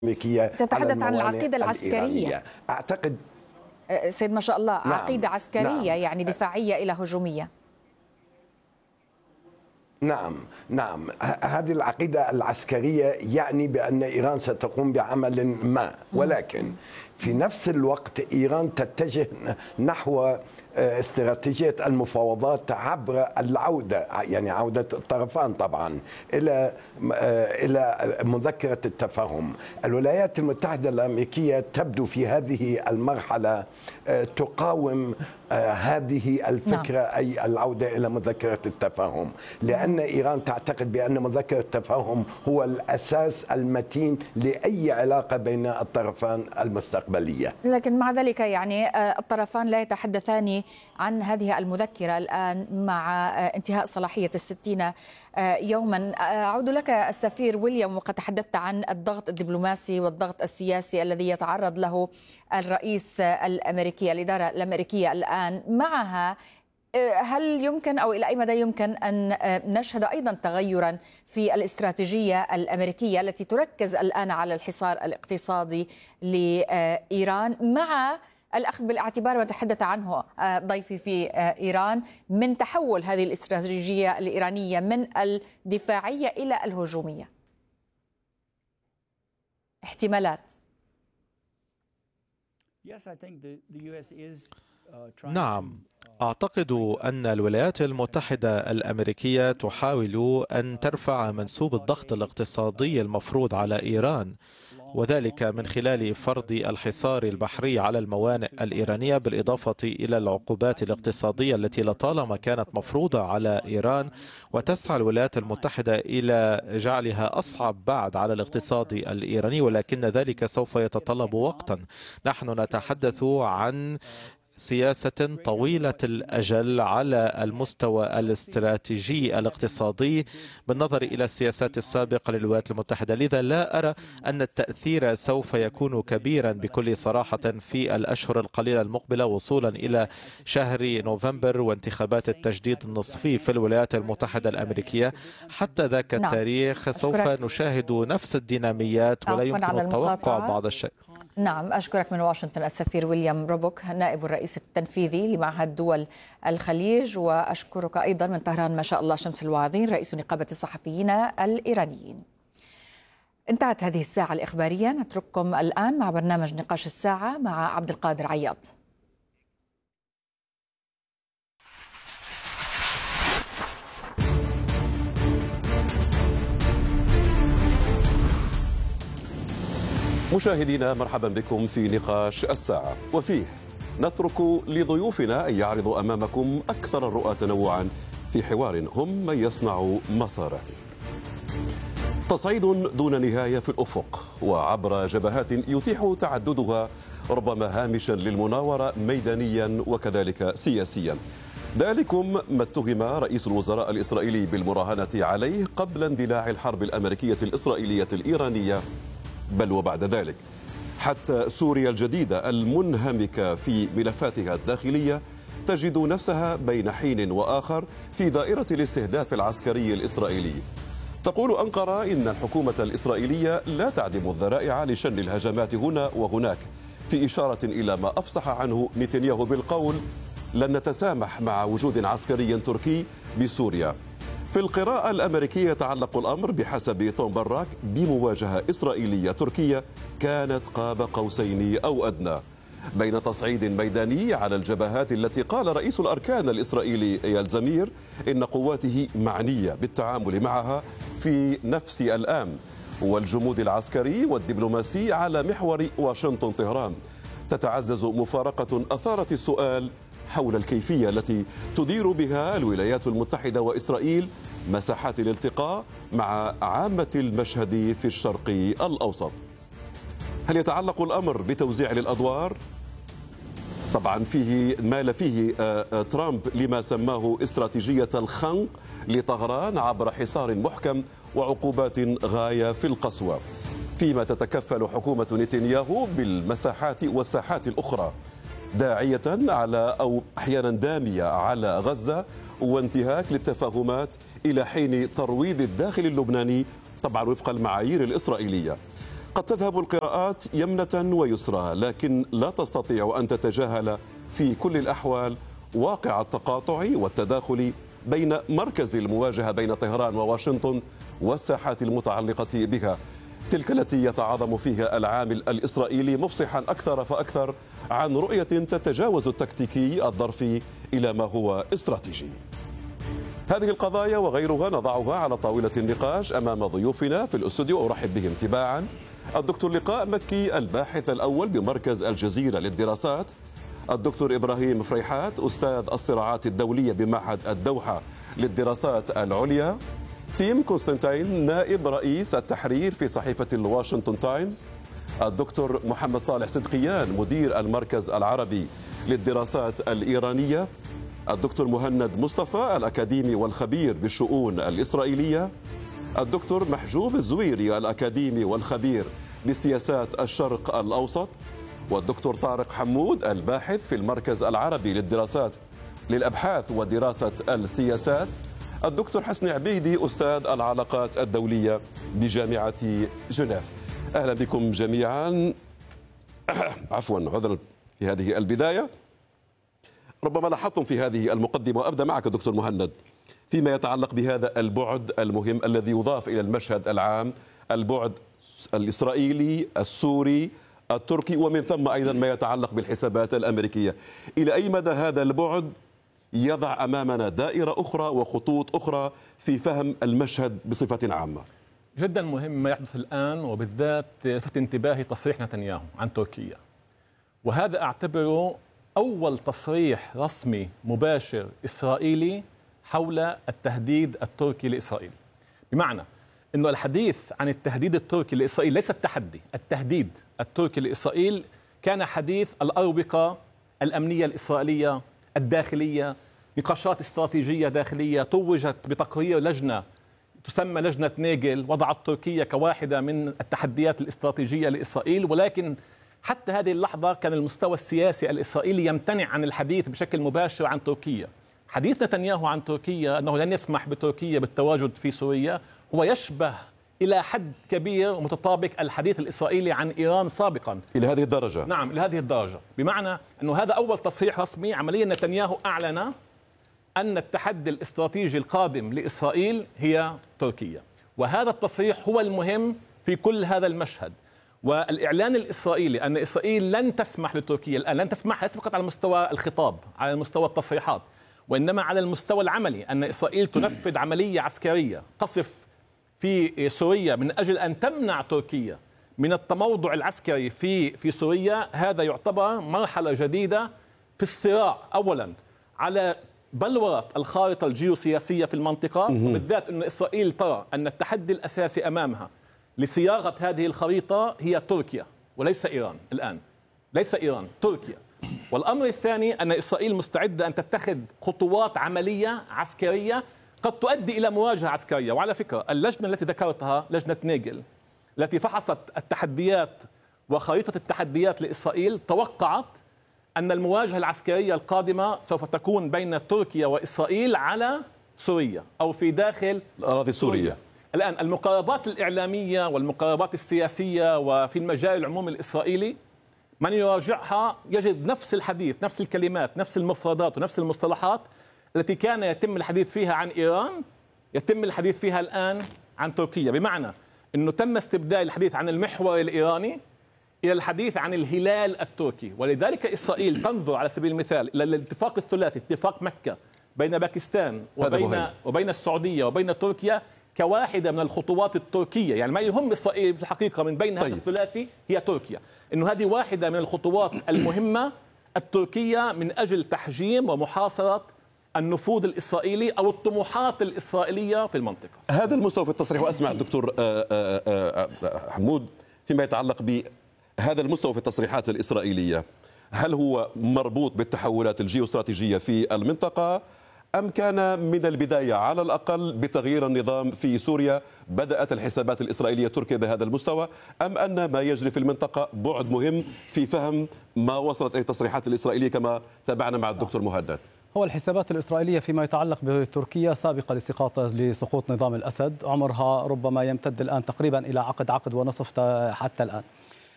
الأمريكية على تتحدث عن الموانئ العقيدة العسكرية. الإيرانية. أعتقد سيد ما شاء الله عقيدة عسكرية، نعم يعني دفاعية إلى هجومية. نعم هذه العقيدة العسكرية يعني بأن إيران ستقوم بعمل ما، ولكن في نفس الوقت إيران تتجه نحو استراتيجية المفاوضات عبر العودة، يعني عودة الطرفان طبعا إلى مذكرة التفاهم. الولايات المتحدة الأمريكية تبدو في هذه المرحلة تقاوم هذه الفكرة، أي العودة إلى مذكرة التفاهم، لأن إيران تعتقد بأن مذكرة التفاهم هو الأساس المتين لأي علاقة بين الطرفان المستقبلية. لكن مع ذلك يعني الطرفان لا يتحدثان عن هذه المذكرة الآن مع انتهاء صلاحية 60 يوما. أعود لك السفير ويليام، وقد تحدثت عن الضغط الدبلوماسي والضغط السياسي الذي يتعرض له الرئيس الأمريكي، الإدارة الأمريكية الآن معها. هل يمكن أو إلى أي مدى يمكن أن نشهد أيضا تغيرا في الاستراتيجية الأمريكية التي تركز الآن على الحصار الاقتصادي لإيران، مع الأخذ بالاعتبار ما تحدث عنه ضيفي في إيران من تحول هذه الاستراتيجية الإيرانية من الدفاعية إلى الهجومية؟ احتمالات. نعم، أعتقد أن الولايات المتحدة الأمريكية تحاول أن ترفع منسوب الضغط الاقتصادي المفروض على إيران، وذلك من خلال فرض الحصار البحري على الموانئ الإيرانية، بالإضافة إلى العقوبات الاقتصادية التي لطالما كانت مفروضة على إيران، وتسعى الولايات المتحدة إلى جعلها أصعب بعد على الاقتصاد الإيراني، ولكن ذلك سوف يتطلب وقتا. نحن نتحدث عن سياسة طويلة الأجل على المستوى الاستراتيجي الاقتصادي بالنظر إلى السياسات السابقة للولايات المتحدة، لذا لا أرى أن التأثير سوف يكون كبيرا بكل صراحة في الأشهر القليلة المقبلة، وصولا إلى شهر نوفمبر وانتخابات التجديد النصفي في الولايات المتحدة الأمريكية. حتى ذاك التاريخ سوف نشاهد نفس الديناميات ولا يمكن التوقع بعض الشيء. نعم، أشكرك من واشنطن السفير ويليام روبوك، نائب الرئيس التنفيذي لمعهد دول الخليج، وأشكرك أيضا من طهران ما شاء الله شمس الواعظين، رئيس نقابة الصحفيين الإيرانيين. انتهت هذه الساعة الإخبارية، نترككم الآن مع برنامج نقاش الساعة مع عبد القادر عياض. مشاهدينا، مرحبا بكم في نقاش الساعة، وفيه نترك لضيوفنا أن يعرضوا أمامكم أكثر الرؤى تنوعا في حوار هم من يصنع مساراته. تصعيد دون نهاية في الأفق وعبر جبهات يتيح تعددها ربما هامشا للمناورة ميدانيا وكذلك سياسيا. ذلكم ما اتهم رئيس الوزراء الإسرائيلي بالمراهنة عليه قبل اندلاع الحرب الأمريكية الإسرائيلية الإيرانية، بل وبعد ذلك. حتى سوريا الجديدة المنهمكة في ملفاتها الداخلية تجد نفسها بين حين وآخر في دائرة الاستهداف العسكري الإسرائيلي. تقول أنقرة إن الحكومة الإسرائيلية لا تعدم الذرائع لشن الهجمات هنا وهناك، في إشارة إلى ما أفصح عنه نتنياهو بالقول: لن نتسامح مع وجود عسكري تركي بسوريا. في القراءة الأمريكية يتعلق الأمر بحسب توم براك بمواجهة إسرائيلية تركية كانت قاب قوسين أو أدنى، بين تصعيد ميداني على الجبهات التي قال رئيس الأركان الإسرائيلي إيال زمير إن قواته معنية بالتعامل معها في نفس الآن، والجمود العسكري والدبلوماسي على محور واشنطن طهران. تتعزز مفارقة أثارت السؤال حول الكيفية التي تدير بها الولايات المتحدة وإسرائيل مساحات الالتقاء مع عامة المشهد في الشرق الأوسط. هل يتعلق الأمر بتوزيع للأدوار؟ طبعا فيه مال فيه ترامب لما سماه استراتيجية الخنق لطهران عبر حصار محكم وعقوبات غاية في القسوة، فيما تتكفل حكومة نتنياهو بالمساحات والساحات الأخرى، داعية على أو أحيانا دامية على غزة وانتهاك للتفاهمات إلى حين ترويض الداخل اللبناني، طبعا وفق المعايير الإسرائيلية. قد تذهب القراءات يمنة ويسرى، لكن لا تستطيع أن تتجاهل في كل الأحوال واقع التقاطع والتداخل بين مركز المواجهة بين طهران وواشنطن والساحات المتعلقة بها، تلك التي يتعاظم فيها العامل الإسرائيلي مفصحا أكثر فأكثر عن رؤية تتجاوز التكتيكي الظرفي إلى ما هو استراتيجي. هذه القضايا وغيرها نضعها على طاولة النقاش أمام ضيوفنا في الاستوديو. أرحب بهم تباعا: الدكتور لقاء مكي الباحث الأول بمركز الجزيرة للدراسات، الدكتور إبراهيم فريحات أستاذ الصراعات الدولية بمعهد الدوحة للدراسات العليا، تيم كونستانتين نائب رئيس التحرير في صحيفة الواشنطن تايمز، الدكتور محمد صالح صدقيان مدير المركز العربي للدراسات الإيرانية، الدكتور مهند مصطفى الأكاديمي والخبير بالشؤون الإسرائيلية، الدكتور محجوب الزويري الأكاديمي والخبير بسياسات الشرق الأوسط، والدكتور طارق حمود الباحث في المركز العربي للأبحاث ودراسة السياسات، الدكتور حسن عبيدي أستاذ العلاقات الدولية بجامعة جنيف. أهلا بكم جميعا. عفوا، عذرا في هذه البداية. ربما لاحظتم في هذه المقدمة، وأبدأ معك دكتور مهند، فيما يتعلق بهذا البعد المهم الذي يضاف إلى المشهد العام، البعد الإسرائيلي السوري التركي، ومن ثم أيضا ما يتعلق بالحسابات الأمريكية. إلى أي مدى هذا البعد يضع أمامنا دائرة أخرى وخطوط أخرى في فهم المشهد بصفة عامة؟ جدا مهم ما يحدث الآن، وبالذات لفت انتباهي تصريح نتنياهو عن تركيا، وهذا أعتبره أول تصريح رسمي مباشر إسرائيلي حول التهديد التركي لإسرائيل. بمعنى أنه الحديث عن التهديد التركي لإسرائيل ليس التحدي، التهديد التركي لإسرائيل كان حديث الأروقة الأمنية الإسرائيلية الداخلية، نقاشات استراتيجية داخلية توجت بتقرير لجنة تسمى لجنة نيجل، وضعت تركيا كواحدة من التحديات الاستراتيجية لإسرائيل، ولكن حتى هذه اللحظة كان المستوى السياسي الإسرائيلي يمتنع عن الحديث بشكل مباشر عن تركيا. حديث نتنياهو عن تركيا أنه لن يسمح بتركيا بالتواجد في سوريا هو يشبه إلى حد كبير ومتطابق الحديث الإسرائيلي عن إيران سابقا. إلى هذه الدرجة؟ نعم، إلى هذه الدرجة، بمعنى أنه هذا أول تصريح رسمي. عمليا نتنياهو أعلن أن التحدي الاستراتيجي القادم لإسرائيل هي تركيا، وهذا التصريح هو المهم في كل هذا المشهد. والإعلان الإسرائيلي أن إسرائيل لن تسمح لتركيا الآن، لن تسمح ليس فقط على مستوى الخطاب، على مستوى التصريحات، وإنما على المستوى العملي، أن إسرائيل تنفذ عملية عسكرية قصف في سوريا من أجل أن تمنع تركيا من التموضع العسكري في سوريا. هذا يعتبر مرحلة جديدة في الصراع أولا على بلورة الخارطة الجيوسياسية في المنطقة، وبالذات أن إسرائيل ترى أن التحدي الأساسي أمامها لصياغة هذه الخريطة هي تركيا وليس إيران الآن، ليس إيران، تركيا. والأمر الثاني أن إسرائيل مستعدة أن تتخذ خطوات عملية عسكرية قد تؤدي إلى مواجهة عسكرية. وعلى فكرة اللجنة التي ذكرتها، لجنة نيجل، التي فحصت التحديات وخريطة التحديات لإسرائيل، توقعت أن المواجهة العسكرية القادمة سوف تكون بين تركيا وإسرائيل على سوريا أو في داخل الأراضي السورية. الآن المقاربات الإعلامية والمقاربات السياسية وفي المجال العمومي الإسرائيلي من يراجعها يجد نفس الحديث، نفس الكلمات، نفس المفردات ونفس المصطلحات التي كان يتم الحديث فيها عن إيران يتم الحديث فيها الآن عن تركيا. بمعنى أنه تم استبدال الحديث عن المحور الإيراني إلى الحديث عن الهلال التركي. ولذلك إسرائيل تنظر على سبيل المثال إلى الاتفاق الثلاثي، اتفاق مكة بين باكستان وبين السعودية وبين تركيا، كواحدة من الخطوات التركية. يعني ما يهم إسرائيل في الحقيقة من بين هذا الثلاثي هي تركيا، إنه هذه واحدة من الخطوات المهمة التركية من أجل تحجيم ومحاصرة النفوذ الإسرائيلي أو الطموحات الإسرائيلية في المنطقة. هذا المستوى في التصريح، وأسمع الدكتور حمود فيما يتعلق بهذا المستوى في التصريحات الإسرائيلية، هل هو مربوط بالتحولات الجيوستراتيجية في المنطقة، أم كان من البداية على الأقل بتغيير النظام في سوريا بدأت الحسابات الإسرائيلية تركيا بهذا المستوى، أم أن ما يجري في المنطقة بعد مهم في فهم ما وصلت إليه التصريحات الإسرائيلية كما تابعنا مع الدكتور مهدد؟ هو الحسابات الإسرائيلية فيما يتعلق بتركيا سابقة لسقوط نظام الأسد، عمرها ربما يمتد الآن تقريبا إلى عقد ونصف حتى الآن.